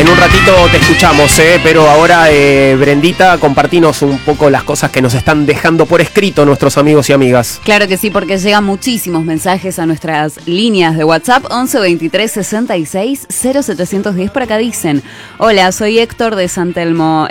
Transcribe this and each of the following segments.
En un ratito te escuchamos, pero ahora, Brendita, compartinos un poco las cosas que nos están dejando por escrito nuestros amigos y amigas. Claro que sí, porque llegan muchísimos mensajes a nuestras líneas de WhatsApp, 11 23 66 0710. Por acá dicen: hola, soy Héctor de San Telmo.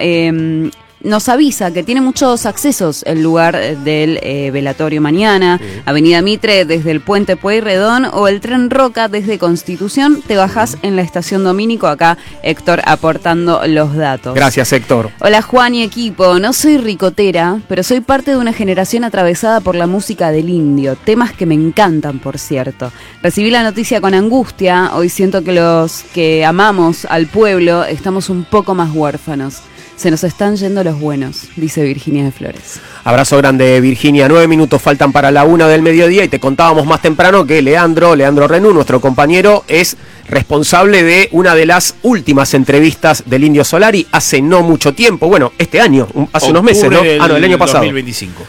Nos avisa que tiene muchos accesos el lugar del velatorio mañana, Avenida Mitre desde el Puente Pueyrredón o el Tren Roca desde Constitución. Te bajás en la estación Domínico. Acá Héctor aportando los datos. Gracias, Héctor. Hola, Juan y equipo. No soy ricotera, pero soy parte de una generación atravesada por la música del indio. Temas que me encantan, por cierto. Recibí la noticia con angustia. Hoy siento que los que amamos al pueblo estamos un poco más huérfanos. Se nos están yendo los buenos, dice Virginia de Flores. Abrazo grande, Virginia. 9 minutos faltan para la 1 del mediodía y te contábamos más temprano que Leandro Renú, nuestro compañero, es responsable de una de las últimas entrevistas del Indio Solari hace no mucho tiempo. Bueno, este año, hace unos meses, ¿no? El año pasado. 2025.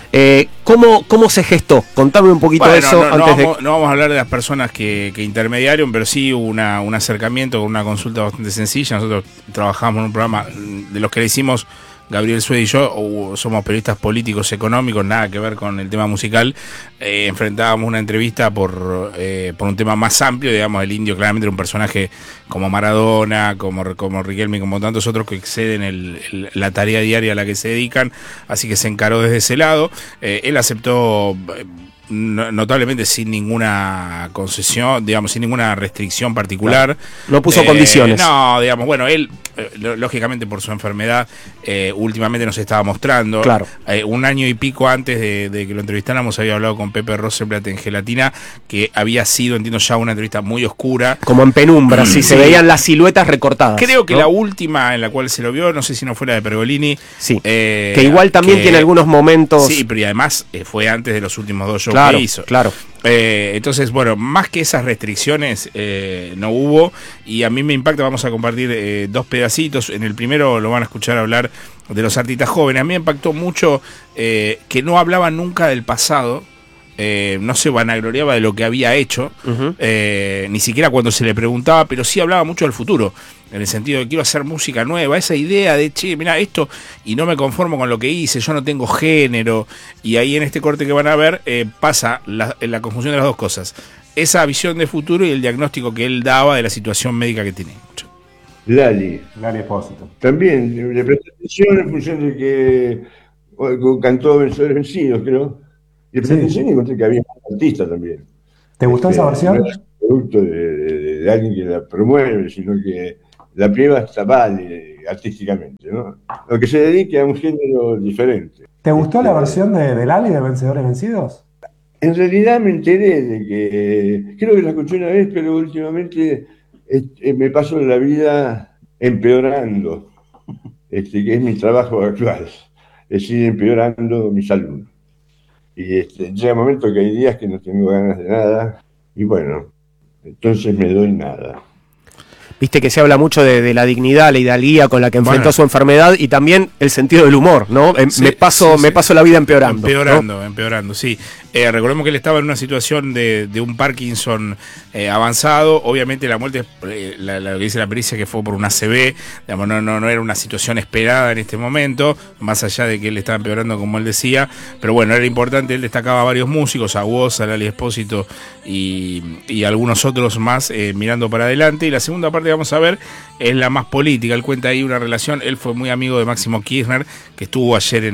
¿Cómo se gestó? Contame un poquito de eso. No vamos a hablar de las personas que intermediaron, pero sí hubo un acercamiento con una consulta bastante sencilla. Nosotros trabajamos en un programa de los que le hicimos Gabriel Sued y yo, somos periodistas políticos, económicos, nada que ver con el tema musical. Enfrentábamos una entrevista por un tema más amplio, digamos. El Indio claramente era un personaje como Maradona, como Riquelme, como tantos otros que exceden la tarea diaria a la que se dedican, así que se encaró desde ese lado. Él aceptó notablemente sin ninguna concesión, digamos, sin ninguna restricción particular. No puso condiciones. No, digamos, bueno, él, lógicamente por su enfermedad, últimamente nos estaba mostrando. Claro. Un año y pico antes de que lo entrevistáramos, había hablado con Pepe Rosenblatt en Gelatina, que había sido, entiendo, ya una entrevista muy oscura. Como en penumbra, sí, se veían las siluetas recortadas. Creo que, ¿no?, la última en la cual se lo vio, no sé si no fue la de Pergolini. Sí, que igual también tiene algunos momentos. Sí, pero y además fue antes de los últimos 2 shows que hizo. Claro. Entonces, bueno, más que esas restricciones no hubo, y a mí me impacta. Vamos a compartir 2 pedacitos. En el primero lo van a escuchar hablar de los artistas jóvenes. A mí me impactó mucho que no hablaban nunca del pasado. No se vanagloriaba de lo que había hecho, ni siquiera cuando se le preguntaba, pero sí hablaba mucho del futuro, en el sentido de que quiero hacer música nueva, esa idea de, che, mirá esto, y no me conformo con lo que hice, yo no tengo género. Y ahí en este corte que van a ver pasa la conjunción de las dos cosas, esa visión de futuro y el diagnóstico que él daba de la situación médica que tiene. Lali Espósito. también le presté atención en función de que cantó Vencedores Vencidos, creo. Y le presté atención y encontré que había un artista también. ¿Te gustó esa versión? No es producto de alguien que la promueve, sino que la prueba está vale artísticamente, ¿no? Lo que se dedique a un género diferente. ¿Te gustó la versión de Lali de Vencedores Vencidos? En realidad me enteré de que, creo que la escuché una vez, pero últimamente me paso la vida empeorando, que es mi trabajo actual, es decir, empeorando mi salud. Y llega un momento que hay días que no tengo ganas de nada, y bueno, entonces me doy nada. Viste que se habla mucho de la dignidad, la hidalguía con la que enfrentó su enfermedad, y también el sentido del humor, ¿no? Sí, me paso la vida empeorando. Empeorando, sí. Recordemos que él estaba en una situación de un Parkinson avanzado. Obviamente la muerte, lo que dice la pericia, que fue por una ACV, digamos, no era una situación esperada en este momento, más allá de que él estaba empeorando, como él decía. Pero bueno, era importante. Él destacaba a varios músicos, a Woz, a Lali Espósito y algunos otros más, mirando para adelante. Y la segunda parte que vamos a ver es la más política. Él cuenta ahí una relación. Él fue muy amigo de Máximo Kirchner, que estuvo ayer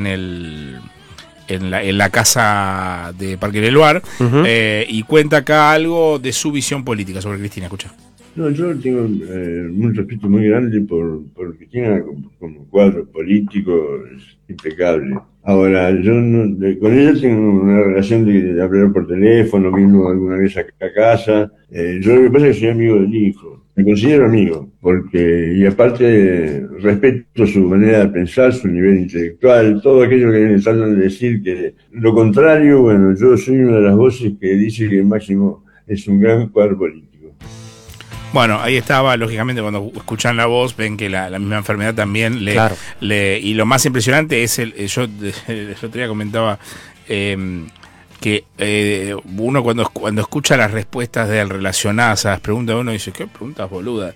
en la casa de Parque del Luar, y cuenta acá algo de su visión política sobre Cristina. Escucha. No, yo tengo un respeto muy grande por Cristina como cuadro político, es impecable. Ahora, yo con ella tengo una relación de hablar por teléfono, vino alguna vez a casa. Yo lo que pasa es que soy amigo del hijo. Me considero amigo, y aparte respeto su manera de pensar, su nivel intelectual, todo aquello que me tratan de decir que lo contrario. Bueno, yo soy una de las voces que dice que Máximo es un gran cuadro político. Bueno, ahí estaba, lógicamente, cuando escuchan la voz, ven que la misma enfermedad también y lo más impresionante es yo el otro día comentaba que uno cuando escucha las respuestas de él relacionadas a las preguntas, uno dice, ¿qué preguntas boludas?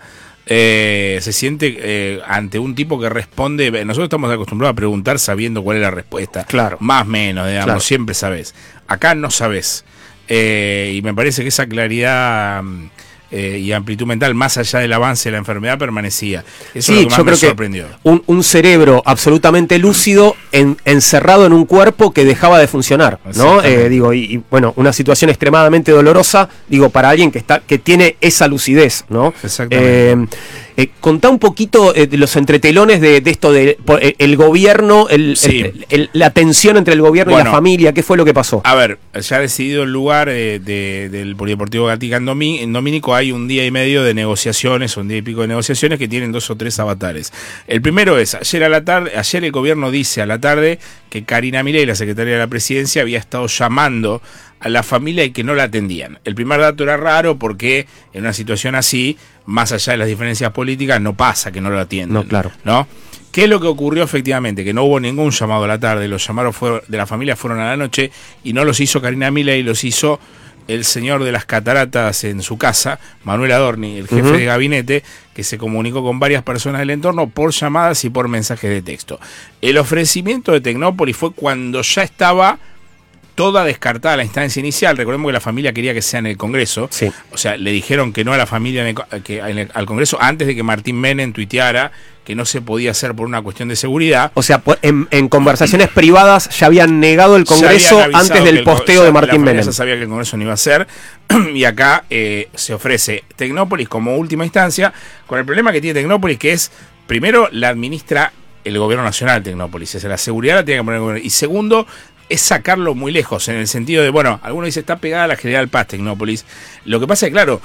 se siente ante un tipo que responde. Nosotros estamos acostumbrados a preguntar sabiendo cuál es la respuesta. Claro. Más o menos, digamos, Claro. siempre sabes. Acá no sabes. Y me parece que esa claridad y amplitud mental, más allá del avance de la enfermedad, permanecía. Eso es lo que más me sorprendió. Un cerebro absolutamente lúcido encerrado en un cuerpo que dejaba de funcionar, ¿no? Bueno, una situación extremadamente dolorosa, para alguien que tiene esa lucidez, ¿no? Exactamente. Contá un poquito de los entretelones de esto de el gobierno, Sí. la tensión entre el gobierno y la familia. ¿Qué fue lo que pasó? A ver, ya decidido el lugar del Polideportivo Gatica en Domínico, hay un día y medio de negociaciones, un día y pico de negociaciones que tienen 2 o 3 avatares. El primero es, ayer el gobierno dice a la tarde que Karina Milei, la secretaria de la presidencia, había estado llamando a la familia y que no la atendían. El primer dato era raro porque en una situación así, más allá de las diferencias políticas, no pasa que no lo atiendan. No, claro. ¿No? ¿Qué es lo que ocurrió efectivamente? Que no hubo ningún llamado a la tarde, los llamados de la familia fueron a la noche y no los hizo Karina Milei, los hizo el señor de las cataratas en su casa, Manuel Adorni, el jefe de gabinete, que se comunicó con varias personas del entorno por llamadas y por mensajes de texto. El ofrecimiento de Tecnópolis fue cuando ya estaba toda descartada la instancia inicial. Recordemos que la familia quería que sea en el Congreso. Sí. O sea, le dijeron que no a la familia al Congreso antes de que Martín Menem tuiteara que no se podía hacer por una cuestión de seguridad. O sea, en conversaciones privadas ya habían negado el Congreso antes del posteo de Martín Menem. Ya sabía que el Congreso no iba a ser. Y acá se ofrece Tecnópolis como última instancia, con el problema que tiene Tecnópolis, que es, primero, la administra el gobierno nacional Tecnópolis. O sea, la seguridad la tiene que poner el gobierno. Y segundo, es sacarlo muy lejos, en el sentido de, bueno, algunos dicen está pegada a la General Paz Tecnópolis. Lo que pasa es que, claro,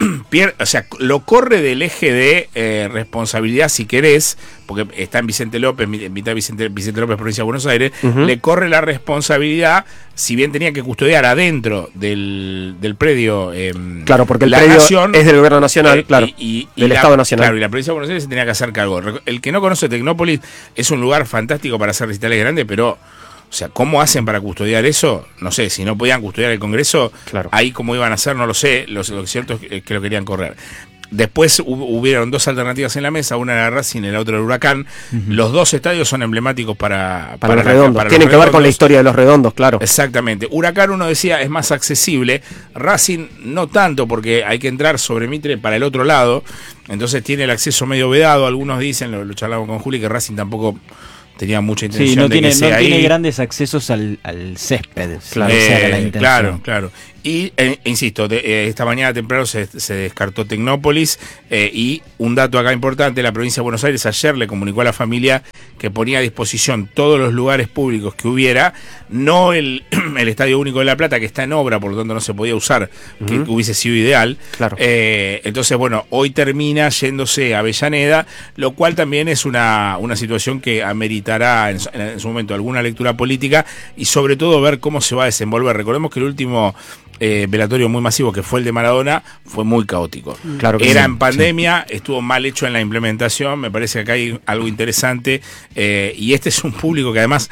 lo corre del eje de responsabilidad, si querés, porque está en Vicente López, mitad Vicente López, provincia de Buenos Aires, le corre la responsabilidad, si bien tenía que custodiar adentro del predio. Claro, porque el la predio nación, es del gobierno nacional, claro, del Estado Nacional. Claro, y la provincia de Buenos Aires se tenía que hacer cargo. El que no conoce Tecnópolis, es un lugar fantástico para hacer recitales grandes, pero... O sea, ¿cómo hacen para custodiar eso? No sé, si no podían custodiar el Congreso, claro, ahí cómo iban a hacer, no lo sé. Lo cierto es que lo querían correr. Después hubieron 2 alternativas en la mesa, una era Racing y la otra el Huracán. Los 2 estadios son emblemáticos para los redondos. Tienen que ver con la historia de los redondos, claro. Exactamente. Huracán, uno decía, es más accesible. Racing no tanto, porque hay que entrar sobre Mitre para el otro lado. Entonces tiene el acceso medio vedado. Algunos dicen, lo charlamos con Juli, que Racing tampoco tenía mucha intención de que sea ahí. No tiene grandes accesos al césped. Claro, claro. Y, insisto, esta mañana temprano se descartó Tecnópolis y un dato acá importante, la provincia de Buenos Aires ayer le comunicó a la familia que ponía a disposición todos los lugares públicos que hubiera, no el Estadio Único de La Plata, que está en obra, por lo tanto no se podía usar, que hubiese sido ideal. Claro. Entonces, bueno, hoy termina yéndose a Avellaneda, lo cual también es una situación que ameritará en su momento alguna lectura política y sobre todo ver cómo se va a desenvolver. Recordemos que el último velatorio muy masivo, que fue el de Maradona, fue muy caótico. Claro que era sí, en pandemia, estuvo mal hecho en la implementación, me parece que acá hay algo interesante, y este es un público que además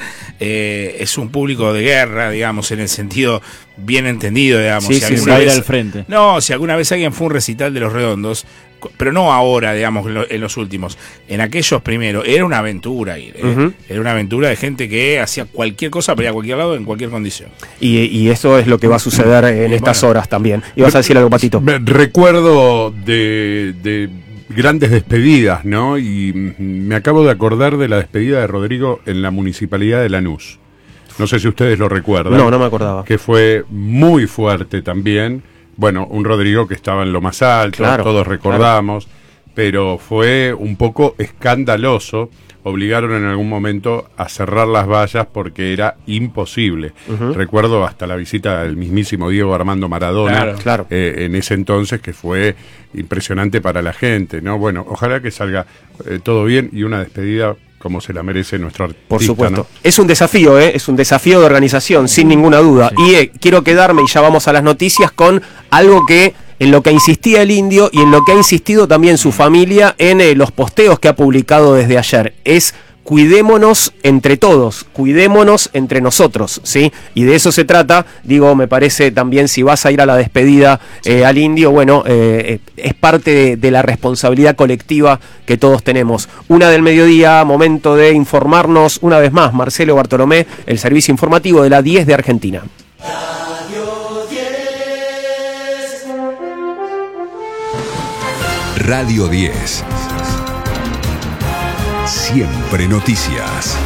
es un público de guerra, digamos, en el sentido bien entendido, digamos. Sí, si sí, alguna va a ir vez, al frente. No, si alguna vez alguien fue a un recital de Los Redondos, pero no ahora, digamos, en los últimos, en aquellos primeros, era una aventura ir, era una aventura de gente que hacía cualquier cosa para ir a cualquier lado, en cualquier condición. Y eso es lo que va a suceder en estas horas también. ¿Ibas a decir algo, Patito? Recuerdo de grandes despedidas, ¿no? Y me acabo de acordar de la despedida de Rodrigo en la Municipalidad de Lanús. No sé si ustedes lo recuerdan. No me acordaba. Que fue muy fuerte también. Bueno, un Rodrigo que estaba en lo más alto, claro, todos recordamos, pero fue un poco escandaloso. Obligaron en algún momento a cerrar las vallas porque era imposible. Recuerdo hasta la visita del mismísimo Diego Armando Maradona, claro. En ese entonces, que fue impresionante para la gente, ¿no? Bueno, ojalá que salga todo bien y una despedida como se la merece nuestro artista. Por supuesto. ¿No? Es un desafío, es un desafío de organización, sin ninguna duda. Sí. Y quiero quedarme, y ya vamos a las noticias, con algo en lo que insistía el Indio y en lo que ha insistido también su familia en los posteos que ha publicado desde ayer. Es cuidémonos entre todos, cuidémonos entre nosotros, ¿sí? Y de eso se trata, digo, me parece también, si vas a ir a la despedida al Indio, bueno, es parte de la responsabilidad colectiva que todos tenemos. 1:00 PM, momento de informarnos una vez más. Marcelo Bartolomé, el servicio informativo de la 10 de Argentina. Radio 10. Siempre noticias.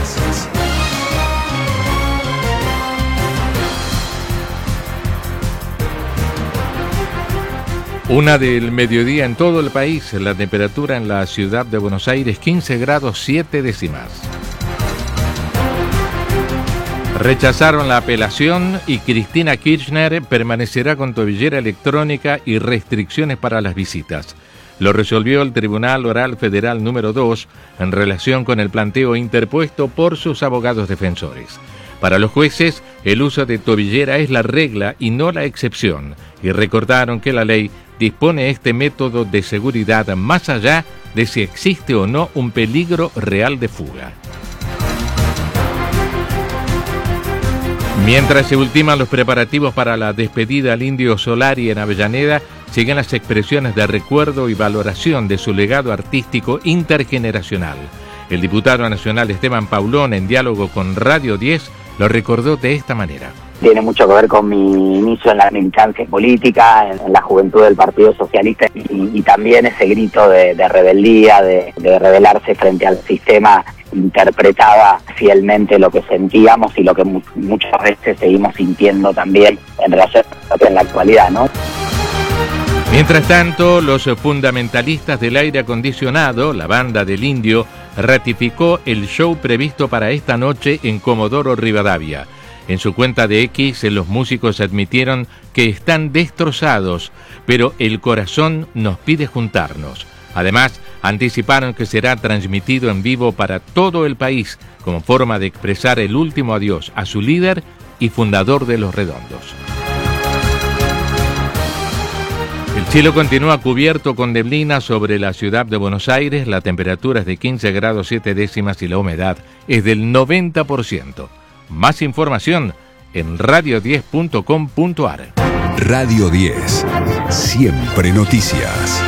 Una del mediodía en todo el país, la temperatura en la ciudad de Buenos Aires 15 grados 7 décimas. Rechazaron la apelación y Cristina Kirchner permanecerá con tobillera electrónica y restricciones para las visitas. Lo resolvió el Tribunal Oral Federal número 2 en relación con el planteo interpuesto por sus abogados defensores. Para los jueces, el uso de tobillera es la regla y no la excepción, y recordaron que la ley dispone este método de seguridad más allá de si existe o no un peligro real de fuga. Mientras se ultiman los preparativos para la despedida al Indio Solari en Avellaneda, siguen las expresiones de recuerdo y valoración de su legado artístico intergeneracional. El diputado nacional Esteban Paulón, en diálogo con Radio 10, lo recordó de esta manera. Tiene mucho que ver con mi inicio en la militancia política, en la juventud del Partido Socialista y también ese grito de rebeldía, de rebelarse frente al sistema, interpretaba fielmente lo que sentíamos y lo que muchas veces seguimos sintiendo también en relación en la actualidad, ¿no? Mientras tanto, los fundamentalistas del aire acondicionado, la banda del Indio, ratificó el show previsto para esta noche en Comodoro Rivadavia. En su cuenta de X, los músicos admitieron que están destrozados, pero el corazón nos pide juntarnos. Además, anticiparon que será transmitido en vivo para todo el país como forma de expresar el último adiós a su líder y fundador de Los Redondos. El cielo continúa cubierto con neblina sobre la ciudad de Buenos Aires, la temperatura es de 15 grados 7 décimas y la humedad es del 90%. Más información en radio10.com.ar. Radio 10. Siempre noticias.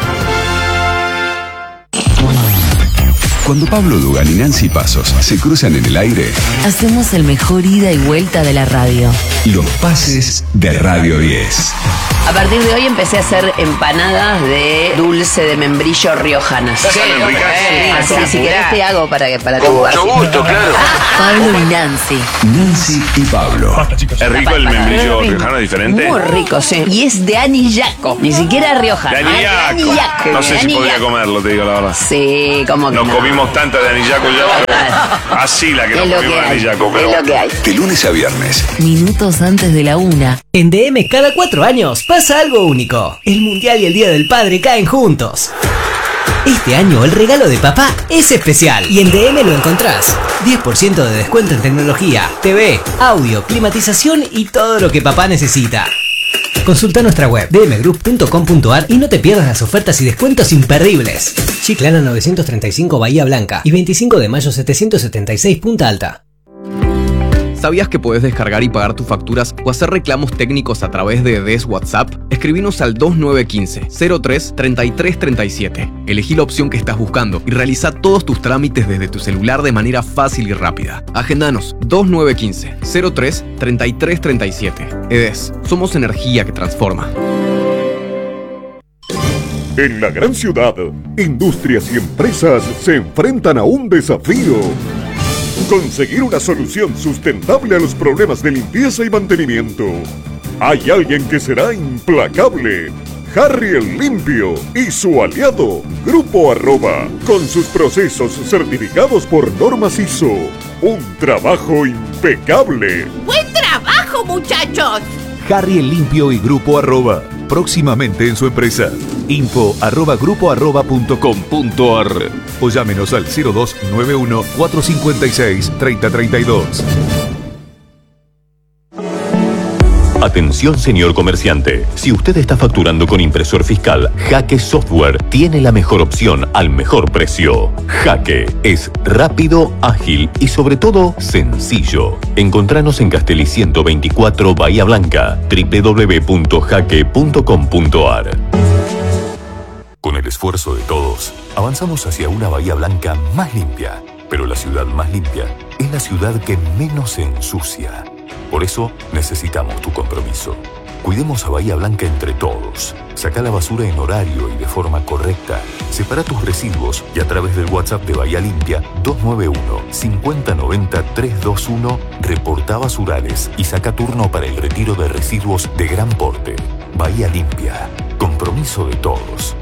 Cuando Pablo Dugan y Nancy Pasos se cruzan en el aire, hacemos el mejor ida y vuelta de la radio. Los pases de Radio 10. A partir de hoy empecé a hacer empanadas de dulce de membrillo riojanas. Así si querés te hago para con mucho gusto, claro. Pablo y Nancy. Nancy y Pablo. ¿Es rico el membrillo riojano diferente? Muy rico, sí. Y es de anillaco, ni siquiera riojano. De anillaco. No sé si podría comerlo, te digo la verdad. Sí, como que no comimos tanta de anillaco ya. Así la que nos comimos de anillaco. Es lo que hay. De lunes a viernes. Minutos antes de la 1. En DM cada 4 años pasa algo único. El Mundial y el Día del Padre caen juntos. Este año el regalo de papá es especial y en DM lo encontrás. 10% de descuento en tecnología, TV, audio, climatización y todo lo que papá necesita. Consulta nuestra web dmgroup.com.ar y no te pierdas las ofertas y descuentos imperdibles. Chiclana 935 Bahía Blanca y 25 de mayo 776 Punta Alta. ¿Sabías que podés descargar y pagar tus facturas o hacer reclamos técnicos a través de DES WhatsApp? Escribinos al 2915-03-3337. Elegí la opción que estás buscando y realiza todos tus trámites desde tu celular de manera fácil y rápida. Agendanos 2915-03-3337. EDES, somos energía que transforma. En la gran ciudad, industrias y empresas se enfrentan a un desafío. Conseguir una solución sustentable a los problemas de limpieza y mantenimiento. Hay alguien que será implacable. Harry el Limpio y su aliado, Grupo Arroba, con sus procesos certificados por normas ISO. Un trabajo impecable. ¡Buen trabajo, muchachos! Harry el Limpio y Grupo Arroba, próximamente en su empresa. info@grupoarroba.com.ar o llámenos al 0291 456 3032. Atención, señor comerciante. Si usted está facturando con impresor fiscal, Jaque Software tiene la mejor opción al mejor precio. Jaque es rápido, ágil y sobre todo sencillo. Encontranos en Castelli 124 Bahía Blanca, www.jaque.com.ar. Con el esfuerzo de todos, avanzamos hacia una Bahía Blanca más limpia. Pero la ciudad más limpia es la ciudad que menos se ensucia. Por eso necesitamos tu compromiso. Cuidemos a Bahía Blanca entre todos. Saca la basura en horario y de forma correcta. Separa tus residuos y a través del WhatsApp de Bahía Limpia 291-5090-321 reporta basurales y saca turno para el retiro de residuos de gran porte. Bahía Limpia. Compromiso de todos.